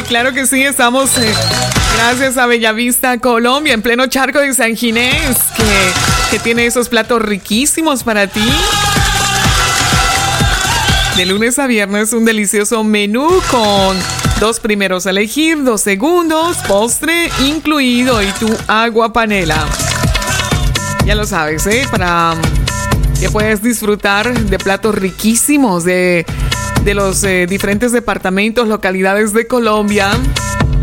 Claro que sí, estamos gracias a Bellavista, Colombia, en pleno charco de San Ginés, que tiene esos platos riquísimos para ti. De lunes a viernes, un delicioso menú con 2 primeros a elegir, 2 segundos, postre incluido y tu agua panela. Ya lo sabes, para que puedes disfrutar de platos riquísimos de los diferentes departamentos, localidades de Colombia.